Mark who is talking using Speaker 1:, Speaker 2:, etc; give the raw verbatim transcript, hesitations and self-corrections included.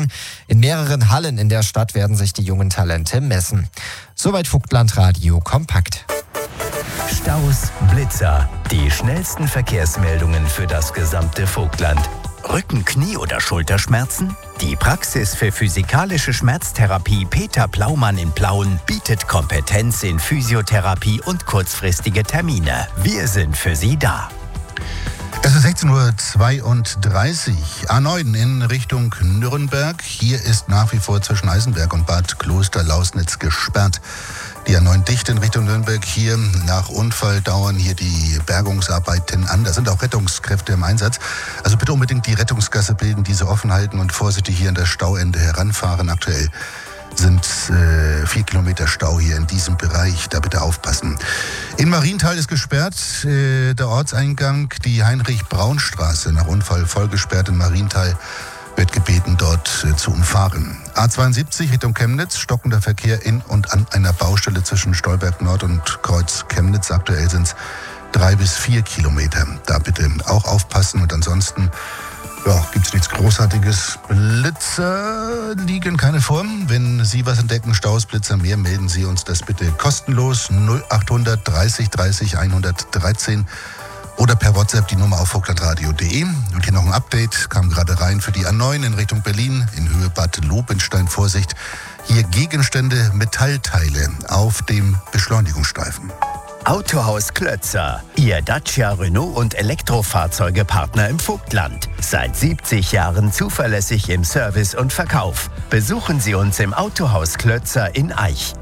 Speaker 1: Morgen. In mehreren Hallen in der Stadt werden sich die jungen Talente messen. Soweit Vogtlandradio kompakt.
Speaker 2: Staus, Blitzer, die schnellsten Verkehrsmeldungen für das gesamte Vogtland. Rücken-, Knie- oder Schulterschmerzen? Die Praxis für physikalische Schmerztherapie Peter Plaumann in Plauen bietet Kompetenz in Physiotherapie und kurzfristige Termine. Wir sind für Sie da.
Speaker 3: Es ist sechzehn Uhr zweiunddreißig. A neun in Richtung Nürnberg. Hier ist nach wie vor zwischen Eisenberg und Bad Kloster-Lausnitz gesperrt. Die A neun dicht in Richtung Nürnberg. Hier nach Unfall dauern hier die Bergungsarbeiten an. Da sind auch Rettungskräfte im Einsatz. Also bitte unbedingt die Rettungsgasse bilden, diese offen halten und vorsichtig hier an das Stauende heranfahren. Aktuell sind äh, vier Kilometer Stau hier in diesem Bereich. Da bitte aufpassen. In Marienthal ist gesperrt äh, der Ortseingang. Die Heinrich-Braun-Straße nach Unfall voll gesperrt in Marienthal. Wird gebeten, dort äh, zu umfahren. A zweiundsiebzig Richtung Chemnitz, stockender Verkehr in und an einer Baustelle zwischen Stolberg Nord und Kreuz Chemnitz. Aktuell sind es drei bis vier Kilometer. Da bitte auch aufpassen und ansonsten ja, gibt es nichts Großartiges. Blitzer liegen keine vor. Wenn Sie was entdecken, Staus, Blitzer, mehr, melden Sie uns das bitte kostenlos null achthundert dreißig dreißig hundertdreizehn oder per WhatsApp die Nummer auf vogtlandradio punkt de. Und hier noch ein Update, kam gerade rein für die A neun in Richtung Berlin, in Höhe Bad Lobenstein. Vorsicht, hier Gegenstände, Metallteile auf dem Beschleunigungsstreifen.
Speaker 2: Autohaus Klötzer, Ihr Dacia, Renault und Elektrofahrzeugepartner im Vogtland. Seit siebzig Jahren zuverlässig im Service und Verkauf. Besuchen Sie uns im Autohaus Klötzer in Aich.